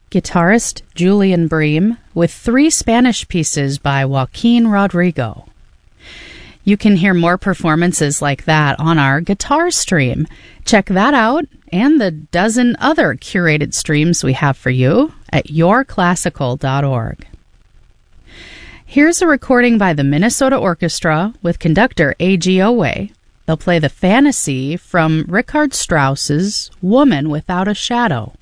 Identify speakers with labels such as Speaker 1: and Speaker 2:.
Speaker 1: guitarist Julian Bream, with 3 Spanish pieces by Joaquin Rodrigo. You can hear more performances like that on our guitar stream. Check that out and the dozen other curated streams we have for you at yourclassical.org. Here's a recording by the Minnesota Orchestra with conductor A.G. Owe. They'll play the Fantasy from Richard Strauss's Woman Without a Shadow.